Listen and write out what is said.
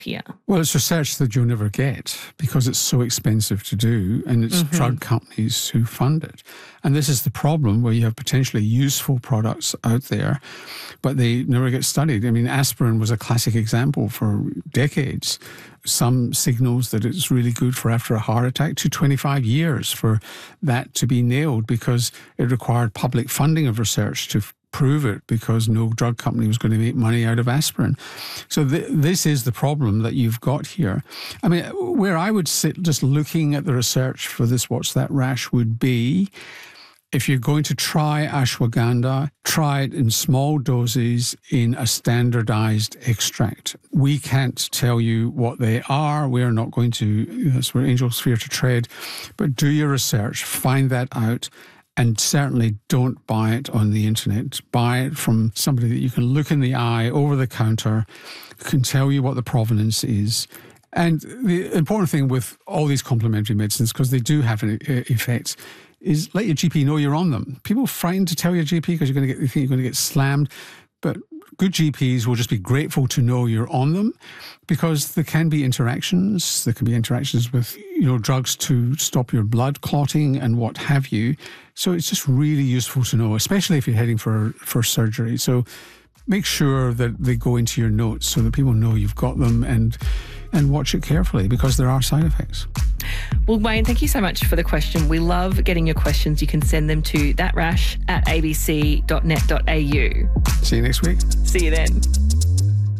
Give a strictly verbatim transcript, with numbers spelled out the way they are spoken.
here? Well, it's research that you'll never get because it's so expensive to do, and it's mm-hmm. drug companies who fund it. And this is the problem where you have potentially useful products out there, but they never get studied. I mean, aspirin was a classic example for decades. Some signals that it's really good for after a heart attack. To twenty-five years for that to be nailed because it required public funding of research to prove it because no drug company was going to make money out of aspirin. So th- this is the problem that you've got here. I mean, where I would sit just looking at the research for this What's That Rash would be, if you're going to try ashwagandha, try it in small doses in a standardized extract. We can't tell you what they are. We're not going to, that's where angels fear to tread, but do your research, find that out. And certainly don't buy it on the internet. Buy it from somebody that you can look in the eye, over the counter, who can tell you what the provenance is. And the important thing with all these complementary medicines, because they do have an effect, is let your G P know you're on them. People are frightened to tell your G P because you're going to get, you think you're going to get slammed. But good G Ps will just be grateful to know you're on them because there can be interactions. There can be interactions with, you know, drugs to stop your blood clotting and what have you. So it's just really useful to know, especially if you're heading for, for surgery. So make sure that they go into your notes so that people know you've got them, and and watch it carefully because there are side effects. Well, Wayne, thank you so much for the question. We love getting your questions. You can send them to that rash at a b c dot net dot a u. See you next week. See you then.